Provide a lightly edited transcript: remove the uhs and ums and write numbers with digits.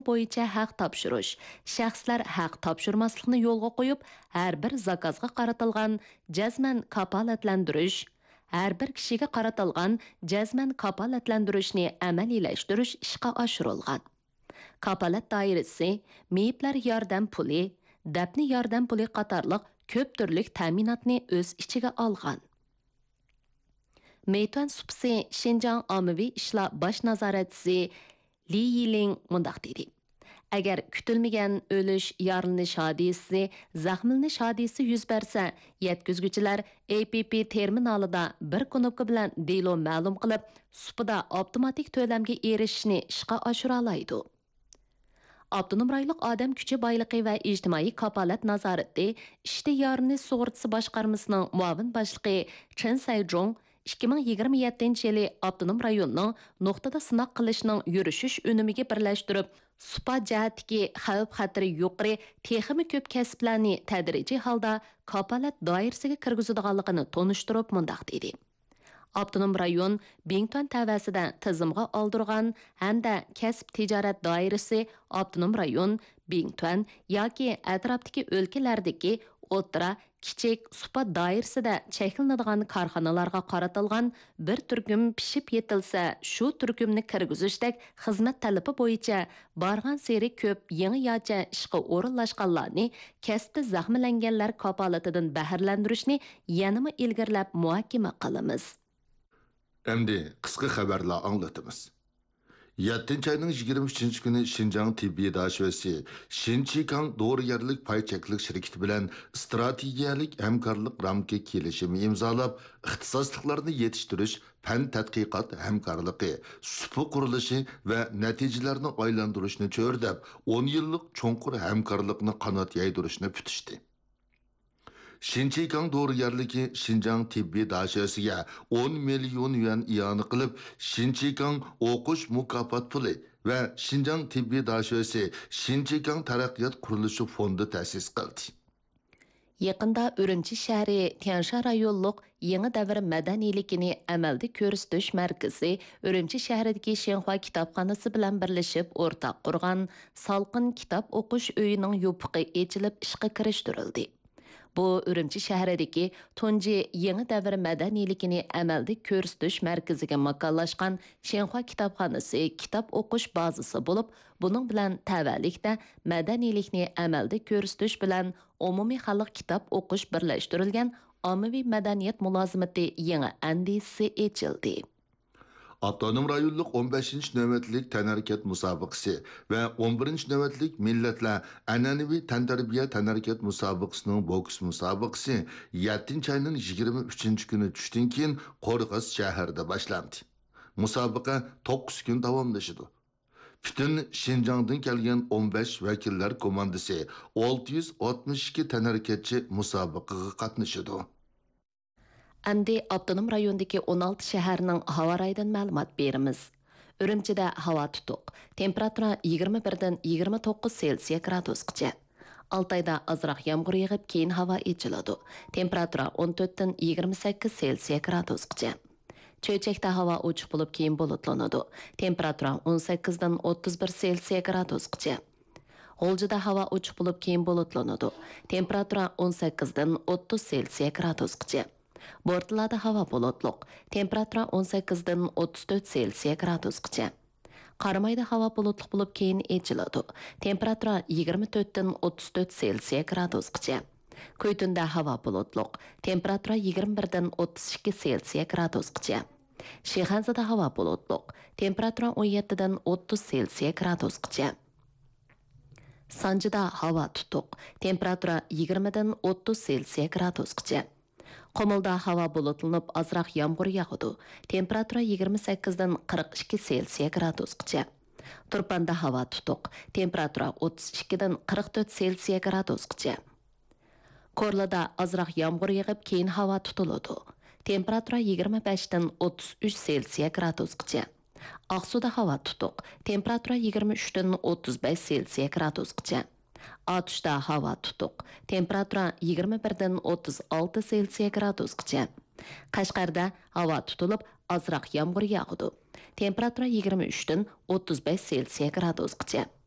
bo'yicha haq topshirish, shaxslar haq topshirmaslikni yo'lga qo'yib, har bir zakazga qaratilgan jazman kafolatlantirish, har bir kishiga qaratilgan jazman kafolatlantirishni amaliylashtirish ishga oshirilgan. Kafolat doirasi meyitlar yordam puli, dafni yordam puli qatorliq ko'p turli ta'minotni o'z ichiga olgan. Meituan Supsi Xinjiang ommaviy ishlar bosh nazoratchisi Li Yiling mundaq dedi. Agar kutilmagan o'lish, yorilish hodisasi, zaxmlanish hodisasi yuz bersa, yetkazuvchilar APP terminalida bir knopka bilan delo ma'lum qilib, supida avtomatik to'lamga erishishni ishga oshira oladi. Avtonom rayonlik odam kuchi boyligi va ijtimoiy kafolat nazorati ishda yorilish sug'urtasi boshqarmasining muavin boshlig'i Chen Saijong 2027 yili avtonom rayonning nuqtada sinoq qilishning yurishish unimiga birlashtirib, supa jihatdagi xavf-xatari yuqori, texmi ko'p kasblarni tadrijiy holda kafolat doirasiga kirgizadiganligini tonishtirib mundaq dedi. Avtonom rayon Bingtuan tavasida tizimga oldirgan hamda kasb tijorat doirasi avtonom rayon Bingtuan yoki atrofdagi o'lkalardagi o'tira kichik supa doirasida cheklanadigan korxonalarga qaratilgan bir turkum pishib yetilsa, shu turkumni kirgizishdek xizmat talabi bo'yicha borgan seri ko'p yangi yocha ishga o'rinlashganlarni kasbda zaxmlanganlar kafolatidan bahrlantirishni yanama ilgirlab muhokama qilamiz. Endi qisqa xabarlar anglatamiz. 7 ayning 23 kuni Xinjiang tibbiy dashvasi Xinjiang dorigarlik pay cheklik shirkati bilan strategiyalik hamkorlik ramki kelishimi imzolab, ixtisosliklarni yetishtirish, fan tadqiqot hamkorligi, supa qurilishi va natijalarni aylantirishni cho'rdab, 10 yillik cho'nqur hamkorlikni qanot yaydirishni putishdi. Xinjiang dorigarligi Xinjiang tibbiy dashvasiga 10 million yuan iyon qilib, Xinjiang o'qish mukofot puli va Xinjiang tibbiy dashvasi Xinjiang taraqqiyot qurilishi fondi ta'sis qildi. Yaqinda Urumchi shahri Tianshan rayonluq yangi davr madaniyligini amalda ko'rsatish markazi Urumchi shahridagi Shenhua kitobxonasi bilan birlashib o'rtaq qurgan Salqin kitob o'qish uyining yopiqi ochilib ishga kirishtirildi. Bu Urumchi shahridagi tunji yangi davr madaniyligini amalda ko'rsatish markaziga makonlashgan Shenhua kitobxonasi kitob o'qish bazasi bo'lib, buning bilan tavallikda madaniylikni amalda ko'rsatish bilan umumiy xalq kitob o'qish birlashtirilgan ommaviy madaniyat mulozimati yangi andisi ochildi. Avtonom rayonluq 15. navbatlik tanharkat musobaqasi va 11. navbatlik millatlar an'anaviy tantarbiya tanharkat musobaqasining boks musobaqasi 7 ayning 23 kuni tushdan keyin Qo'rg'os shahrida boshlandi. Musobaqa 9 kun davomlashadi. Bütün Xinjiangdan kelgan 15 vakillar komandasi 662 tanharkatchi musobaqaga qatnashadi. Әмді Avtonom rayondagi 16 shaharning havo rayidan ma'lumot beramiz. Urumchida havo tutuq. Temperatura 21 dan 29 Selsiya gradusgacha. Altayda azroq yomg'ir yog'ib, keyin havo ochiladi. Temperatura 14 dan 28 Selsiya gradusgacha. Cho'chakda havo ochiq bo'lib, keyin bulutlanadi. Temperatura 18 dan 31 Selsiya gradusgacha. G'oljida havo ochiq bo'lib, keyin bulutlanadi. Temperatura 18 dan 30 Selsiya gradusgacha. Bortlarda havo bulutliq. Temperatura 18 dan 34 Selsiya gradusgacha. Qaramayda havo bulutliq bo'lib, keyin ochiladi. Temperatura 24 dan 34 Selsiya gradusgacha. Ko'ytunda havo bulutliq. Temperatura 21 dan 32 Selsiya gradusgacha. Shixanzada havo bulutliq. Temperatura 17 dan 30 Selsiya gradusgacha. Sanjida havo tutuq. Temperatura 20 dan 30 Selsiya gradusgacha. Qomulda havo bulutlanib, azroq yomg'ir yog'adi. Temperatura 28 dan 42 Selsiya gradusgacha. Turpanda havo tutuq. Temperatura 32 dan 44 Selsiya gradusgacha. Korlada azroq yomg'ir yog'ib, keyin havo tutiladi. Temperatura 25 dan 33 Selsiya gradusgacha. Aqsuda havo tutuq. Temperatura 23 dan 35 Selsiya gradusgacha. Atışda havo tutuq. Temperatura 21 dan 36 Selsiya gradusgacha. Qashqarda havo tutilib, azroq yomg'ir yog'adi. Temperatura 23 dan 35 Selsiya gradusgacha.